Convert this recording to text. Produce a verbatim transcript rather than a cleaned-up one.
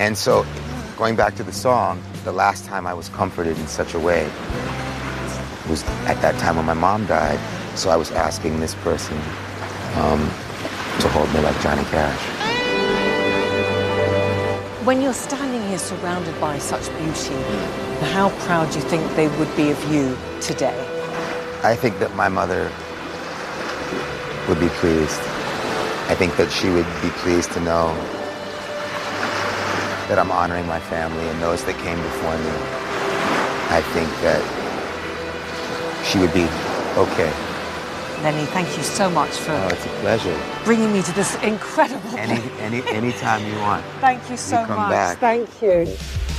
And so, going back to the song, the last time I was comforted in such a way was at that time when my mom died. So I was asking this person um, to hold me like Johnny Cash. When you're standing here surrounded by such beauty, how proud do you think they would be of you today? I think that my mother would be pleased. I think that she would be pleased to know that I'm honoring my family and those that came before me. I think that she would be okay. Lenny, thank you so much for oh, it's a pleasure. bringing me to this incredible Any, place. any, anytime you want. Thank you so you come much. Back. Thank you.